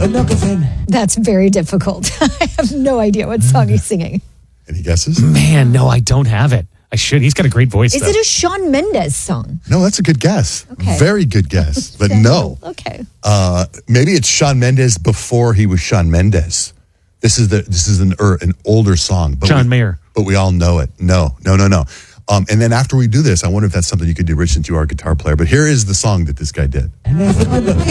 That's very difficult. I have no idea what song he's singing. Any guesses? Man, no, I don't have it. I should. He's got a great voice. Is it a Shawn Mendes song? No, that's a good guess. Okay. Very good guess. But no. Okay. Maybe it's Shawn Mendes before he was Shawn Mendes. This is an older song. But John Mayer. But we all know it. No. And then after we do this, I wonder if that's something you could do, Rich, since you are a guitar player. But here is the song that this guy did.